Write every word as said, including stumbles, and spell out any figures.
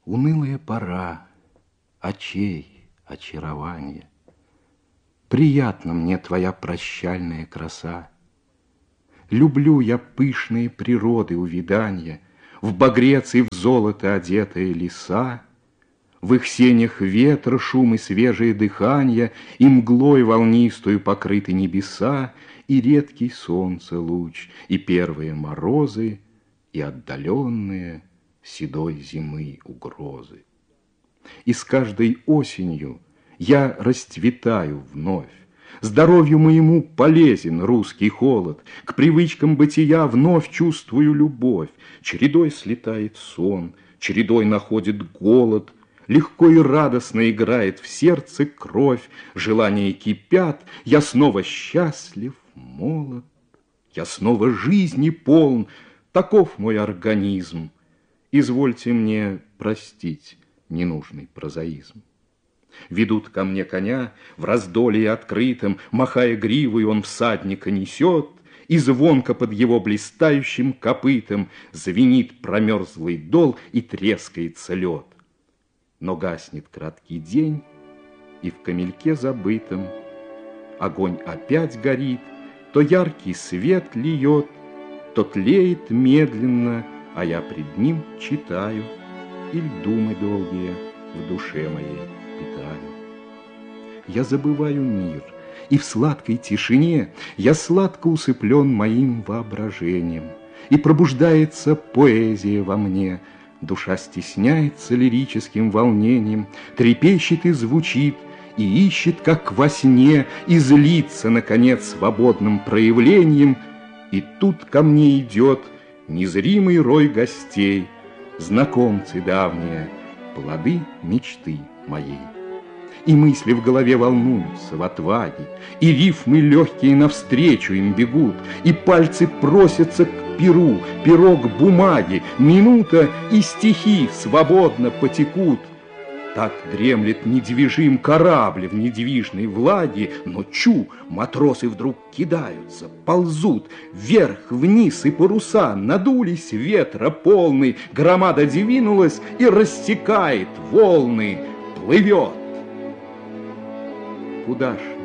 Унылая пора очей очарования. Приятна мне твоя прощальная краса. Люблю я пышные природы увиданья, В багрец и в золото одетые леса, В их сенях ветра шум и свежее дыханье, И мглой волнистую покрыты небеса, И редкий солнце луч, и первые морозы, И отдаленные седой зимы угрозы. И с каждой осенью я расцветаю вновь. Здоровью моему полезен русский холод, К привычкам бытия вновь чувствую любовь. Чередой слетает сон, чередой находит голод, Легко и радостно играет в сердце кровь, Желания кипят, я снова счастлив, молод, Я снова жизни полн, таков мой организм. Извольте мне простить ненужный прозаизм. Ведут ко мне коня в раздолье открытом, Махая гривой, он всадника несет, И звонко под его блистающим копытом Звенит промерзлый дол и трескается лед. Но гаснет краткий день, и в камельке забытом Огонь опять горит, то яркий свет льет, То тлеет медленно, а я пред ним читаю, Иль думы долгие в душе моей питаю. Я забываю мир, и в сладкой тишине Я сладко усыплен моим воображением, И пробуждается поэзия во мне, Душа стесняется лирическим волнением, Трепещет и звучит, и ищет, как во сне, И злится, наконец, свободным проявлением. И тут ко мне идет незримый рой гостей, Знакомцы давние, плоды мечты моей. И мысли в голове волнуются в отваге, И рифмы легкие навстречу им бегут, И пальцы просятся к перу, перо к бумаге, Минута, и стихи свободно потекут. Так дремлет недвижим корабль в недвижной влаге, Но чу, матросы вдруг кидаются, ползут вверх, вниз, и паруса надулись ветра полный, Громада двинулась и рассекает волны, плывет. Куда ж